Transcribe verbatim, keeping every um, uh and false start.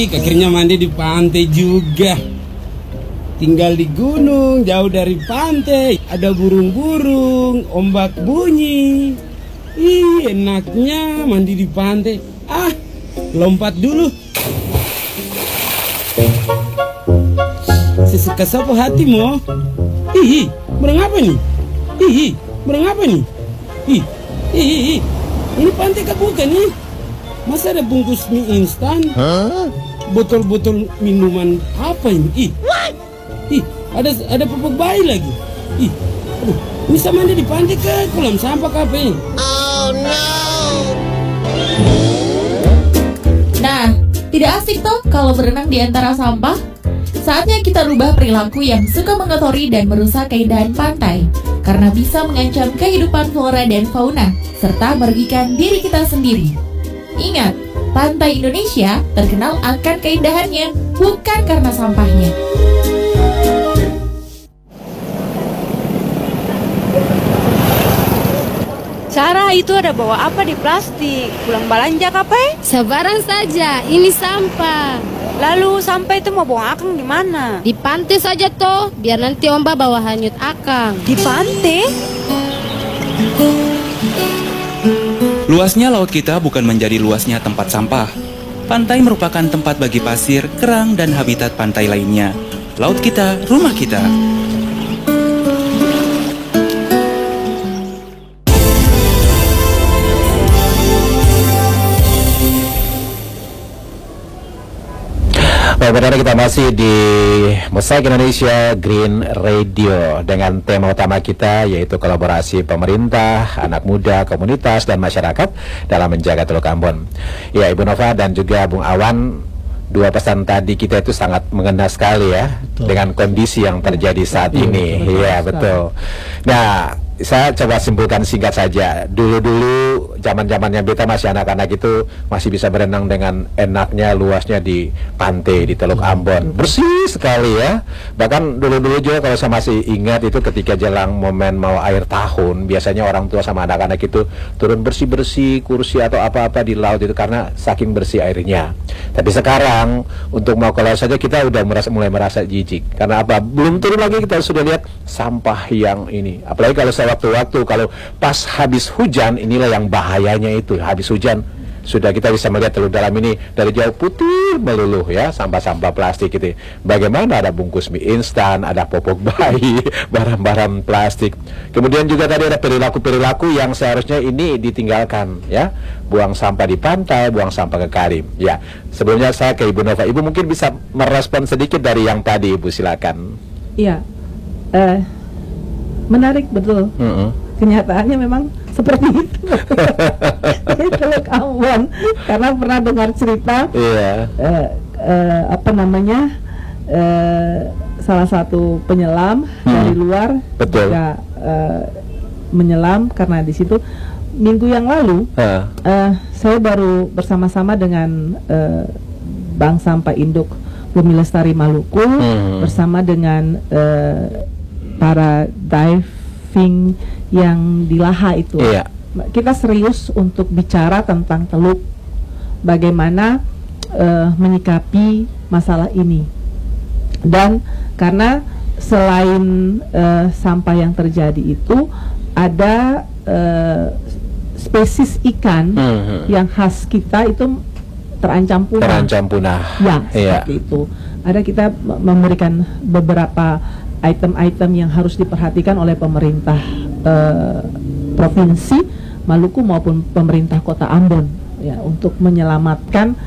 Akhirnya mandi di pantai juga. Tinggal di gunung, jauh dari pantai. Ada burung-burung, ombak bunyi. Ih, enaknya mandi di pantai. Ah, lompat dulu. Sesuka sapu hatimu. Ih, berengapa nih? Ih, berengapa nih? Ih, ih, ih. Ini pantai kah bukan nih? Masa ada bungkus mie instan? Huh? Botol-botol minuman apa ini? Ih, ih, ada ada pupuk bayi lagi. Ih, aduh, ini sama mandi di pantai ke kolam sampah apa ini? Oh no. Nah, tidak asik toh kalau berenang di antara sampah? Saatnya kita rubah perilaku yang suka mengotori dan merusak keindahan pantai, karena bisa mengancam kehidupan flora dan fauna, serta merugikan diri kita sendiri. Ingat, pantai Indonesia terkenal akan keindahannya, bukan karena sampahnya. Sarah, itu ada bawa apa di plastik? Pulang belanja kapai? Sebarang saja, ini sampah. Lalu sampah itu mau buang akang di mana? Di pantai saja toh, biar nanti Omba bawa hanyut akang. Di pantai? Luasnya laut kita bukan menjadi luasnya tempat sampah. Pantai merupakan tempat bagi pasir, kerang, dan habitat pantai lainnya. Laut kita, rumah kita. Baik, berada kita masih di Mosaic Indonesia Green Radio dengan tema utama kita yaitu kolaborasi pemerintah, anak muda, komunitas, dan masyarakat dalam menjaga Teluk Ambon. Ya, Ibu Nova dan juga Bung Awan, dua pesan tadi kita itu sangat mengena sekali ya, betul, dengan kondisi yang terjadi saat betul, ini. Iya, betul. Nah, saya coba simpulkan singkat saja. Dulu-dulu zaman-zamannya beta masih anak-anak itu masih bisa berenang dengan enaknya, luasnya di pantai di Teluk Ambon. Bersih sekali ya. Bahkan dulu-dulu juga kalau saya masih ingat itu ketika jelang momen mau akhir tahun, biasanya orang tua sama anak-anak itu turun bersih-bersih kursi atau apa-apa di laut itu karena saking bersih airnya. Tapi sekarang untuk mau ke laut saja kita udah merasa, mulai merasa jijik. Karena apa? Belum turun lagi kita sudah lihat sampah yang ini. Apalagi kalau saya waktu-waktu kalau pas habis hujan, inilah yang bahayanya itu. Habis hujan sudah kita bisa melihat Teluk Dalam ini dari jauh putih meluluh ya, sampah-sampah plastik itu. Bagaimana ada bungkus mie instan, ada popok bayi, barang-barang plastik. Kemudian juga tadi ada perilaku-perilaku yang seharusnya ini ditinggalkan ya. Buang sampah di pantai, buang sampah ke kali. Ya, sebelumnya saya ke Ibu Nova. Ibu mungkin bisa merespon sedikit dari yang tadi, Ibu, silakan. Iya. Eh menarik betul. Mm-hmm. Kenyataannya memang seperti itu. Di Teluk Ambon, karena pernah dengar cerita yeah. eh, eh, apa namanya eh, salah satu penyelam hmm. dari luar juga eh, menyelam karena di situ minggu yang lalu uh. eh, saya baru bersama-sama dengan eh, Bank Sampah Induk Bumi Lestari Maluku hmm. bersama dengan eh, para diving yang di Laha itu. Iya. Kita serius untuk bicara tentang teluk, bagaimana uh, menyikapi masalah ini. Dan karena selain uh, sampah yang terjadi itu ada uh, spesies ikan hmm. yang khas kita itu terancam punah. Terancam punah. Ya, iya. Seperti itu. Ada kita memberikan beberapa item-item yang harus diperhatikan oleh pemerintah eh, provinsi Maluku maupun pemerintah kota Ambon ya untuk menyelamatkan